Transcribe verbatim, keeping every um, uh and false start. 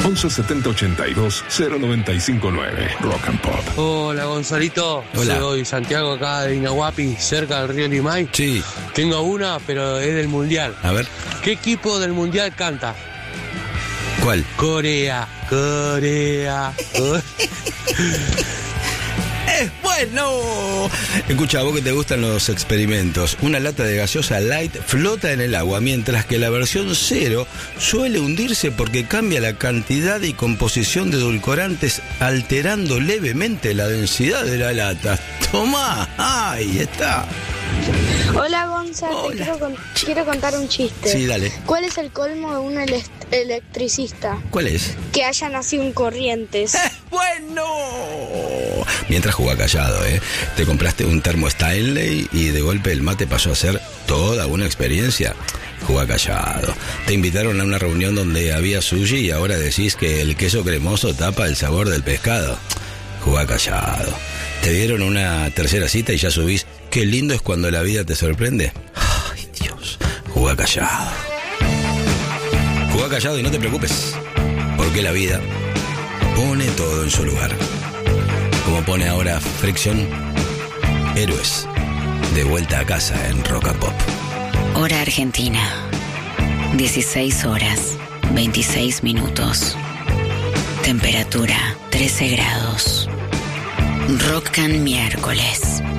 once setenta ochenta y dos cero noventa y cinco nueve. Rock and Pop. Hola, Gonzalito. Hola. Soy Santiago, acá de Inahuapi, cerca del río Limay. Sí. Tengo una, pero es del Mundial. A ver. ¿Qué equipo del Mundial canta? ¿Cuál? Corea, Corea. ¡Es bueno! Escucha, a vos que te gustan los experimentos. Una lata de gaseosa light flota en el agua, mientras que la versión cero suele hundirse porque cambia la cantidad y composición de edulcorantes, alterando levemente la densidad de la lata. ¡Tomá! ¡Ahí está! Hola, Gonza, te Hola. quiero, con- quiero contar un chiste. Sí, dale. ¿Cuál es el colmo de un elect- electricista? ¿Cuál es? Que haya nacido en Corrientes. ¡Es bueno! Mientras jugá callado, ¿eh? Te compraste un termo Stanley y de golpe el mate pasó a ser toda una experiencia. Jugá callado. Te invitaron a una reunión donde había sushi y ahora decís que el queso cremoso tapa el sabor del pescado. Jugá callado. Te dieron una tercera cita y ya subís. Qué lindo es cuando la vida te sorprende. Ay, Dios. Jugá callado. Jugá callado y no te preocupes, porque la vida pone todo en su lugar. Como pone ahora Friction, Héroes, de vuelta a casa en Rock and Pop. Hora Argentina, dieciséis horas, veintiséis minutos. Temperatura trece grados. Rock and miércoles.